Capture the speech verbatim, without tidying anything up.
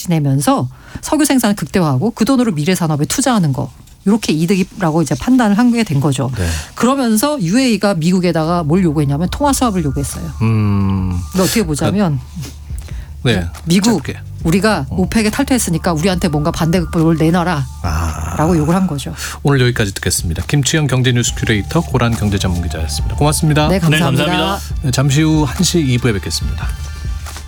지내면서 석유 생산을 극대화하고 그 돈으로 미래 산업에 투자하는 거. 이렇게 이득이라고 이제 판단을 하게 된 거죠. 네. 그러면서 유에이가 미국에다가 뭘 요구했냐면 통화 수합을 요구했어요. 음. 근데 어떻게 보자면 네. 미국 짧게. 우리가 어. 오펙에 탈퇴했으니까 우리한테 뭔가 반대급부를 내놔라 아. 라고 요구를 한 거죠. 오늘 여기까지 듣겠습니다. 김치영 경제뉴스 큐레이터 고란 경제전문기자였습니다. 고맙습니다. 네, 감사합니다. 네, 감사합니다. 네, 잠시 후 한 시 이 부에 뵙겠습니다.